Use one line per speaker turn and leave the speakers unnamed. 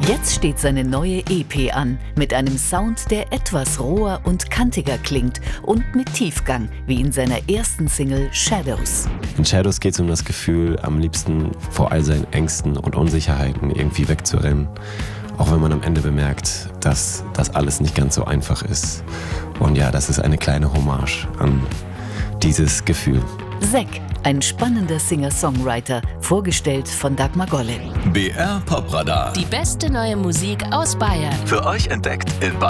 Jetzt steht seine neue EP an, mit einem Sound, der etwas roher und kantiger klingt und mit Tiefgang, wie in seiner ersten Single Shadows.
In Shadows geht es um das Gefühl, am liebsten vor all seinen Ängsten und Unsicherheiten irgendwie wegzurennen. Auch wenn man am Ende bemerkt, dass das alles nicht ganz so einfach ist. Und ja, das ist eine kleine Hommage an dieses Gefühl.
Zack, ein spannender Singer-Songwriter, vorgestellt von Dagmar Golle.
BR Popradar.
Die beste neue Musik aus Bayern.
Für euch entdeckt in Bayern.